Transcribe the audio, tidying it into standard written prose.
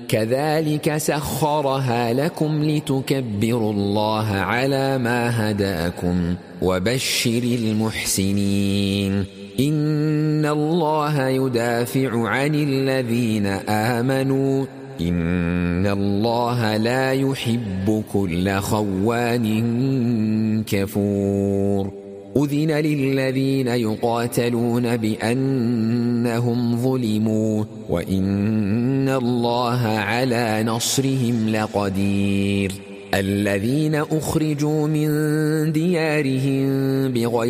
كذلك سخرها لكم لتكبروا الله على ما هداكم وبشر المحسنين إن الله يدافع عن الذين آمنوا إن الله لا يحب كل خوان كفور أذن للذين يقاتلون بأنهم ظلموا وإن الله على نصرهم لقدير الذين أخرجوا من ديارهم بغير